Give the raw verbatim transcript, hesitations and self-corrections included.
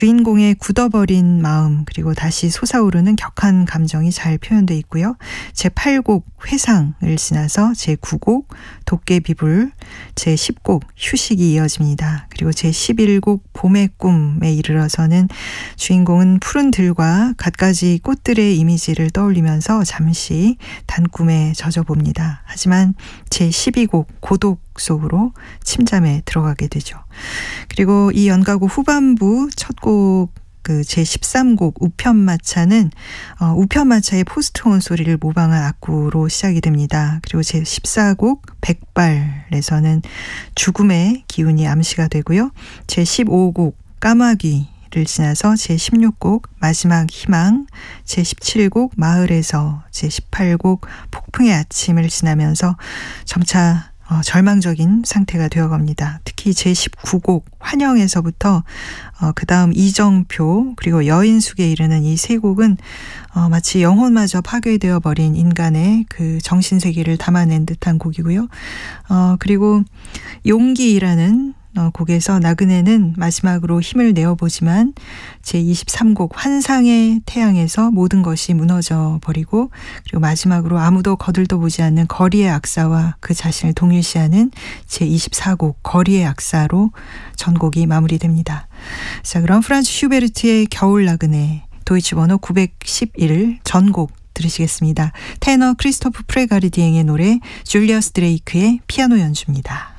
주인공의 굳어버린 마음 그리고 다시 솟아오르는 격한 감정이 잘 표현되어 있고요. 제팔 곡 회상을 지나서 제구 곡 도깨비불, 제십 곡 휴식이 이어집니다. 그리고 제십일 곡 봄의 꿈에 이르러서는 주인공은 푸른 들과 갖가지 꽃들의 이미지를 떠올리면서 잠시 단꿈에 젖어봅니다. 하지만 제십이 곡 고독 속으로 침잠에 들어가게 되죠. 그리고 이 연가곡 후반부 첫 곡 그 제십삼 곡 우편마차는 어, 우편마차의 포스트온 소리를 모방한 악구로 시작이 됩니다. 그리고 제십사 곡 백발에서는 죽음의 기운이 암시가 되고요. 제십오 곡 까마귀를 지나서 제십육 곡 마지막 희망, 제십칠 곡 마을에서, 제십팔 곡 폭풍의 아침을 지나면서 점차 어, 절망적인 상태가 되어갑니다. 특히 제십구 곡 환영에서부터 어, 그 다음 이정표 그리고 여인숙에 이르는 이 세 곡은 어, 마치 영혼마저 파괴되어 버린 인간의 그 정신세계를 담아낸 듯한 곡이고요. 어, 그리고 용기라는 어, 곡에서 나그네는 마지막으로 힘을 내어보지만 제이십삼 곡 환상의 태양에서 모든 것이 무너져 버리고 그리고 마지막으로 아무도 거들떠보지 않는 거리의 악사와 그 자신을 동일시하는 제이십사 곡 거리의 악사로 전곡이 마무리됩니다. 자, 그럼 프란츠 슈베르트의 겨울 나그네 도이치 번호 구백십일 전곡 들으시겠습니다. 테너 크리스토프 프레가르디앵의 노래 줄리어스 드레이크의 피아노 연주입니다.